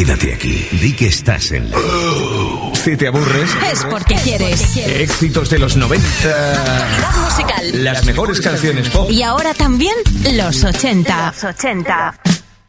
Quédate aquí. Di que estás en la... Si te aburres... Es porque quieres. Éxitos de los 90... Calidad musical. Las mejores canciones pop. Y ahora también los 80.